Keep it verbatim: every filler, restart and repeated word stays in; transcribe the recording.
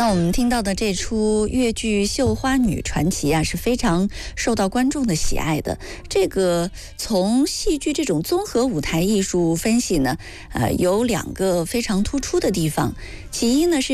刚我们听到的这出越剧《绣花女传奇》啊，是非常受到观众的喜爱的。这个从戏剧这种综合舞台艺术分析呢，呃，有两个非常突出的地方。其一呢是